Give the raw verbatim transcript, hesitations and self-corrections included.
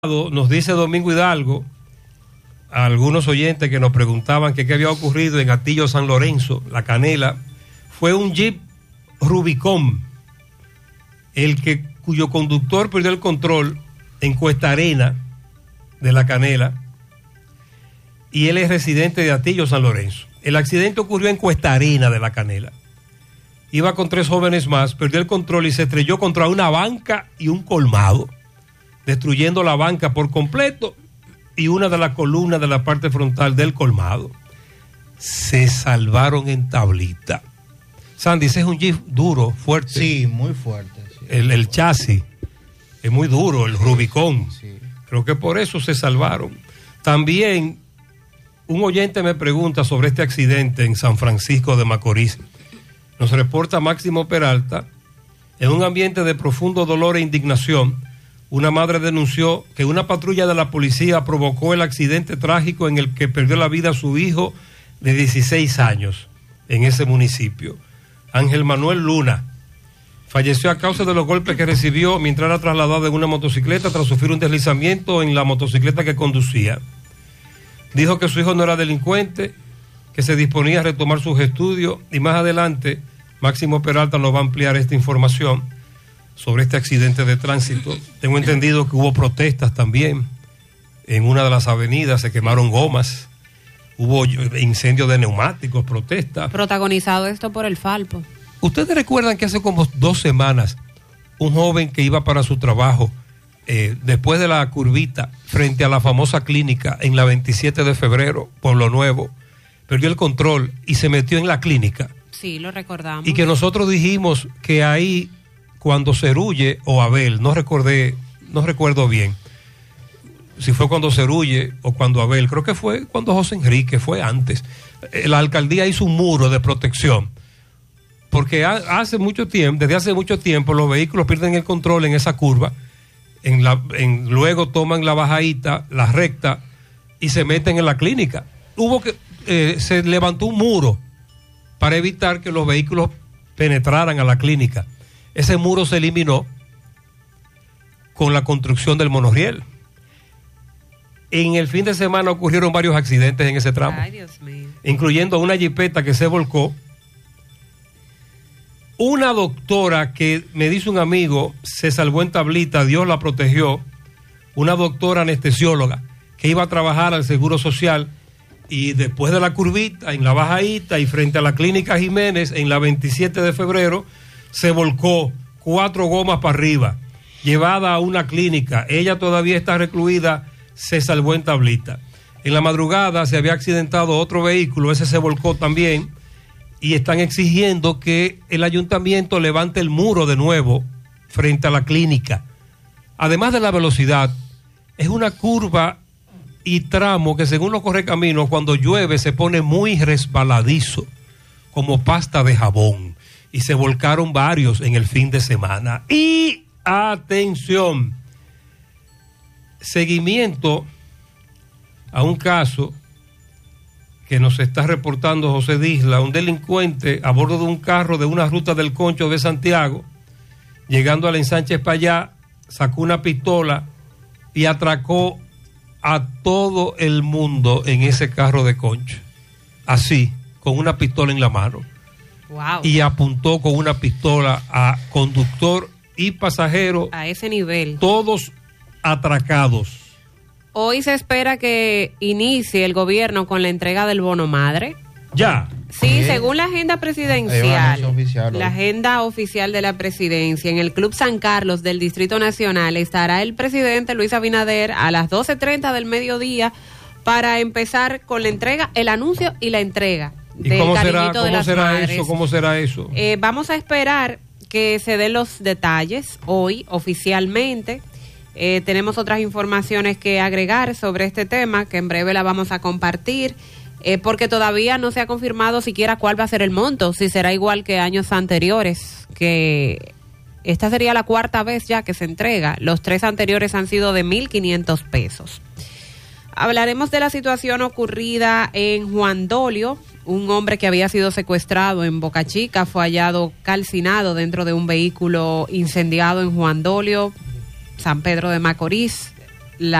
Nos dice Domingo Hidalgo, a algunos oyentes que nos preguntaban que qué había ocurrido en Atillo San Lorenzo, La Canela, fue un Jeep Rubicon, el que, cuyo conductor perdió el control en Cuesta Arena de La Canela, y él es residente de Atillo San Lorenzo. El accidente ocurrió en Cuesta Arena de La Canela. Iba con tres jóvenes más, perdió el control y se estrelló contra una banca y un colmado, destruyendo la banca por completo y una de las columnas de la parte frontal del colmado. Se salvaron en tablita. Sandy, ese es un Jeep duro, fuerte. Sí, muy fuerte. Sí. El, el chasis es muy duro, el Rubicon. Sí. Creo que por eso se salvaron. También un oyente me pregunta sobre este accidente en San Francisco de Macorís. Nos reporta Máximo Peralta. En un ambiente de profundo dolor e indignación, una madre denunció que una patrulla de la policía provocó el accidente trágico en el que perdió la vida su hijo de dieciséis años en ese municipio. Ángel Manuel Luna falleció a causa de los golpes que recibió mientras era trasladado en una motocicleta tras sufrir un deslizamiento en la motocicleta que conducía. Dijo que su hijo no era delincuente, que se disponía a retomar sus estudios, y más adelante Máximo Peralta nos va a ampliar esta información sobre este accidente de tránsito. Tengo entendido que hubo protestas también en una de las avenidas, se quemaron gomas, hubo incendios de neumáticos, protestas. Protagonizado esto por el Falpo. ¿Ustedes recuerdan que hace como dos semanas un joven que iba para su trabajo eh, después de la curvita frente a la famosa clínica en la veintisiete de febrero, Pueblo Nuevo, perdió el control y se metió en la clínica? Sí, lo recordamos. Y que nosotros dijimos que ahí, cuando Cerulle o Abel, no recordé, no recuerdo bien si fue cuando Cerulle o cuando Abel, creo que fue cuando José Enrique, fue antes, la alcaldía hizo un muro de protección, porque hace mucho tiempo, desde hace mucho tiempo los vehículos pierden el control en esa curva, en la, en, luego toman la bajadita, la recta, y se meten en la clínica. Hubo que, eh, se levantó un muro para evitar que los vehículos penetraran a la clínica. Ese muro se eliminó con la construcción del monorriel. En el fin de semana ocurrieron varios accidentes en ese tramo. Ay, Dios mío. Incluyendo una jipeta que se volcó. Una doctora que, me dice un amigo, se salvó en tablita, Dios la protegió. Una doctora anestesióloga que iba a trabajar al Seguro Social y después de la curvita, en la bajadita y frente a la clínica Jiménez, en la veintisiete de febrero, se volcó, cuatro gomas para arriba, llevada a una clínica. Ella todavía está recluida, se salvó en tablita. En la madrugada se había accidentado otro vehículo, ese se volcó también, y están exigiendo que el ayuntamiento levante el muro de nuevo frente a la clínica. Además de la velocidad, es una curva y tramo que, según los correcaminos, cuando llueve se pone muy resbaladizo, como pasta de jabón. Y se volcaron varios en el fin de semana. Y atención, seguimiento a un caso que nos está reportando José Disla, un delincuente a bordo de un carro de una ruta del Concho de Santiago, llegando al ensanche Espaillá, sacó una pistola y atracó a todo el mundo en ese carro de Concho, así, con una pistola en la mano. Wow. Y apuntó con una pistola a conductor y pasajero. A ese nivel. Todos atracados. Hoy se espera que inicie el gobierno con la entrega del bono madre. Ya. Sí, ¿Eh? Según la agenda presidencial, oficial, la agenda oficial de la presidencia, en el Club San Carlos del Distrito Nacional estará el presidente Luis Abinader a las doce treinta del mediodía para empezar con la entrega, el anuncio y la entrega. ¿Y cómo será, cómo será eso? ¿Cómo será eso? Eh, vamos a esperar que se den los detalles hoy oficialmente. Eh, tenemos otras informaciones que agregar sobre este tema que en breve la vamos a compartir, eh, porque todavía no se ha confirmado siquiera cuál va a ser el monto, si será igual que años anteriores, que esta sería la cuarta vez ya que se entrega. Los tres anteriores han sido de mil quinientos pesos. Hablaremos de la situación ocurrida en Juan Dolio. Un hombre que había sido secuestrado en Boca Chica fue hallado calcinado dentro de un vehículo incendiado en Juan Dolio, San Pedro de Macorís.